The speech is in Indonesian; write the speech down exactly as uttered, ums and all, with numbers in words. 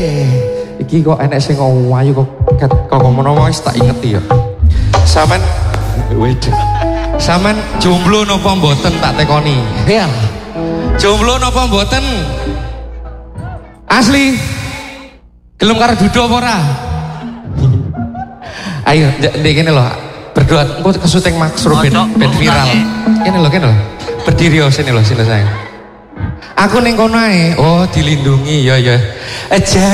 iki kok enek sing ayu kok kok ngomong wis tak ingeti ya. Sampeyan wedhe. Sampeyan jomblo napa mboten tak tekoni? Iya. Jomblo napa mboten? Asli. Gelem karo dudu apa ora? Ayo, ndek kene lho. Berdoa, engko kesuting Max Ruben ben viral. Kene lho, kene lho. Berdiri yo sini lho, sini sayang. Aku ning kono ae. Oh, dilindungi ya ya. Aja